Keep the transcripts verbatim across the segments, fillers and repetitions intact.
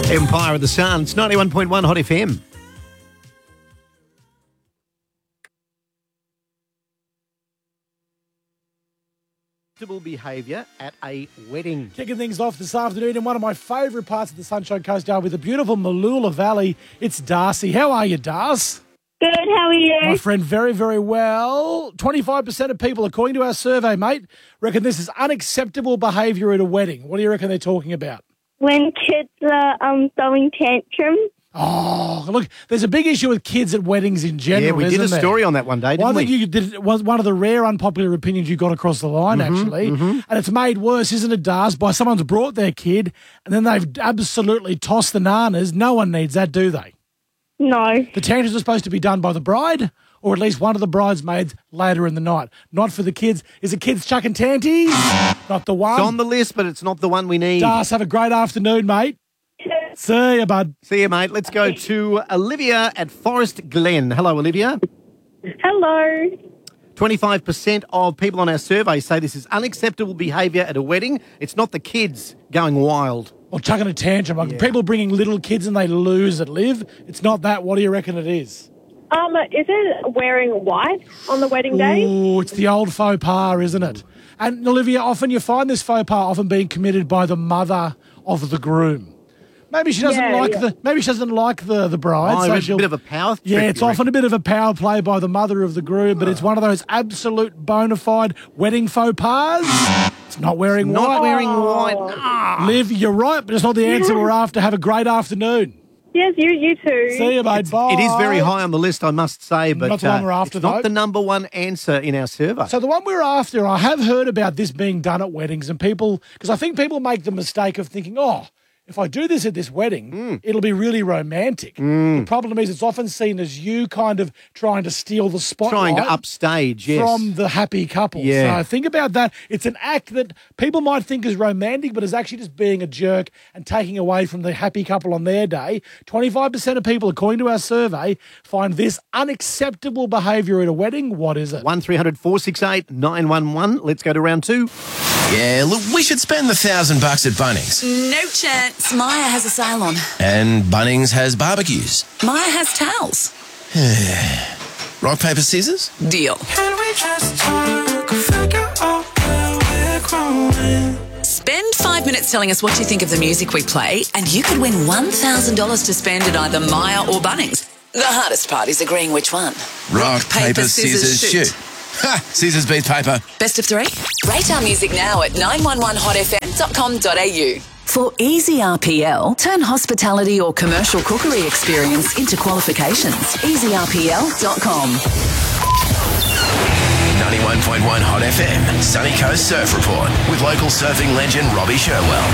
Empire of the Sun. It's ninety-one point one Hot F M. Behaviour at a wedding. Kicking things off this afternoon in one of my favourite parts of the Sunshine Coast Yard with the beautiful Mooloolah Valley. It's Darcy. How are you, Darcy? Good, how are you? My friend, very, very well. twenty-five percent of people, according to our survey, mate, reckon this is unacceptable behaviour at a wedding. What do you reckon they're talking about? When kids are um, throwing tantrums. Oh, look, there's a big issue with kids at weddings in general, Yeah, we did a isn't story there? on that one day, didn't well, I we? think you did, was one of the rare unpopular opinions you got across the line, Mm-hmm, actually. mm-hmm. And it's made worse, isn't it, Dars, by someone's brought their kid and then they've absolutely tossed the nanas. No one needs that, do they? No. The tantrums are supposed to be done by the bride or at least one of the bridesmaids later in the night. Not for the kids. Is it kids chucking tanties? Not the one. It's on the list, but it's not the one we need. Dars, have a great afternoon, mate. See you, bud. See you, mate. Let's go to Olivia at Forest Glen. Hello, Olivia. Hello. twenty-five percent of people on our survey say this is unacceptable behaviour at a wedding. It's not the kids going wild. Or chucking a tantrum. Like Yeah. people bringing little kids and they lose it, Liv. It's not that. What do you reckon it is? Um, is it wearing white on the wedding day? Ooh, it's the old faux pas, isn't it? And Olivia, often you find this faux pas often being committed by the mother of the groom. Maybe she doesn't Yeah, like yeah. the. Maybe she doesn't like the the bride. Oh, so a she'll- bit of a power Yeah, trick, it's you often a bit of a power play by the mother of the groom, but it's one of those absolute bona fide wedding faux pas. It's not wearing Not white. wearing white. Ah. Liv, you're right, but it's not the answer we're after. Have a great afternoon. Yes, you you too. See you, mate. Bye. It is very high on the list, I must say, but Not the one we're after, it's not though. the number one answer in our survey. So the one we're after, I have heard about this being done at weddings and people, because I think people make the mistake of thinking, oh, if I do this at this wedding, Mm. it'll be really romantic. The problem is it's often seen as you kind of trying to steal the spotlight Trying to upstage, yes. from the happy couple. Yeah. So think about that. It's an act that people might think is romantic, but is actually just being a jerk and taking away from the happy couple on their day. twenty-five percent of people, according to our survey, find this unacceptable behaviour at a wedding. What is it? one three hundred four six eight nine one one. Let's go to round two. Yeah, look, we should spend the thousand bucks at Bunnings. No chance. Maya has a salon. And Bunnings has barbecues. Maya has towels. Rock, paper, scissors? Deal. Can we just talk, figure out where we're growing? Spend five minutes telling us what you think of the music we play, and you could win one thousand dollars to spend at either Maya or Bunnings. The hardest part is agreeing which one. Rock, paper, scissors, shoot. Ha! Scissors beat paper. Best of three? Rate our music now at nine one one hot f m dot com dot a u. For easy R P L, turn hospitality or commercial cookery experience into qualifications. easy r p l dot com. ninety-one point one Hot F M, Sunny Coast Surf Report with local surfing legend Robbie Sherwell.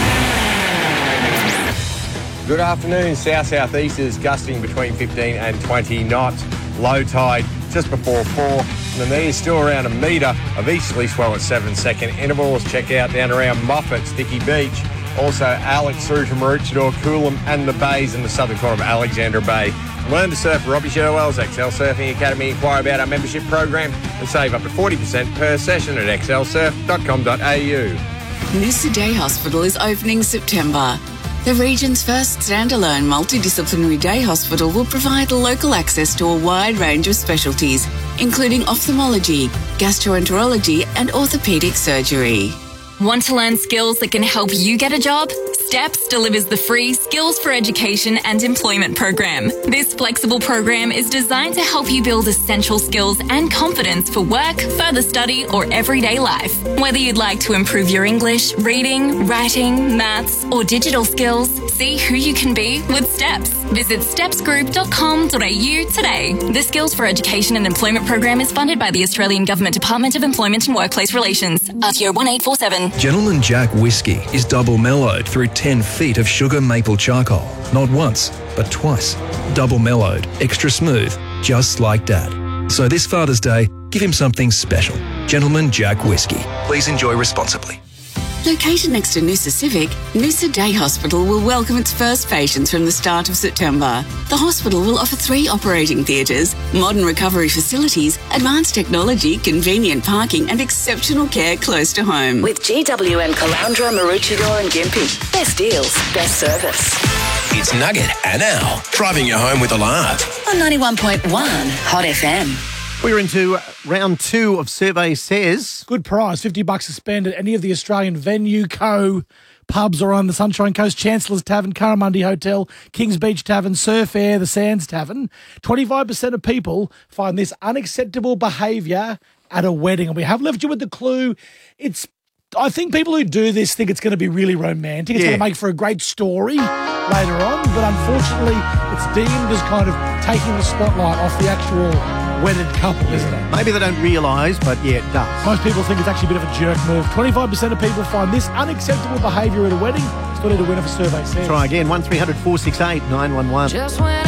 Good afternoon. South-southeast is gusting between fifteen and twenty knots. Low tide just before four. And then there's still around a metre of easterly swell at seven second intervals. Check out down around Moffat, Sticky Beach. Also Alex through to Maroochydore, Coolum and the bays in the southern corner of Alexandra Bay. Learn to surf Robbie Sherwell's X L Surfing Academy. Inquire about our membership program and save up to forty percent per session at x l surf dot com dot a u. Noosa Day Hospital is opening September. The region's first standalone multidisciplinary day hospital will provide local access to a wide range of specialties, including ophthalmology, gastroenterology, and orthopaedic surgery. Want to learn skills that can help you get a job? STEPS delivers the free Skills for Education and Employment program. This flexible program is designed to help you build essential skills and confidence for work, further study, or everyday life. Whether you'd like to improve your English, reading, writing, maths, or digital skills, see who you can be with STEPS. Visit steps group dot com dot a u today. The Skills for Education and Employment program is funded by the Australian Government Department of Employment and Workplace Relations. R T O one eight four seven. Gentleman Jack Whiskey is double mellowed through ten feet of sugar maple charcoal. Not once, but twice. Double mellowed, extra smooth, just like Dad. So this Father's Day, give him something special. Gentleman Jack Whiskey. Please enjoy responsibly. Located next to Noosa Civic, Noosa Day Hospital will welcome its first patients from the start of September. The hospital will offer three operating theatres, modern recovery facilities, advanced technology, convenient parking and exceptional care close to home. With G W M Caloundra, Maroochydore and Gympie. Best deals, best service. It's Nugget and Al, driving you home with a laugh. On ninety-one point one Hot F M. We're into round two of Survey Says. Good prize, fifty bucks to spend at any of the Australian Venue Co. pubs around the Sunshine Coast, Chancellor's Tavern, Curramundi Hotel, Kings Beach Tavern, Surf Air, the Sands Tavern. twenty-five percent of people find this unacceptable behaviour at a wedding. And we have left you with the clue. It's, I think people who do this think it's going to be really romantic. It's Yeah. going to make for a great story later on. But unfortunately, it's deemed as kind of taking the spotlight off the actual wedded couple, isn't it? Maybe they don't realise, but yeah, it does. Most people think it's actually a bit of a jerk move. twenty-five percent of people find this unacceptable behaviour at a wedding. Still need a winner for Survey Says. Try again, one three hundred four six eight nine one one. Just when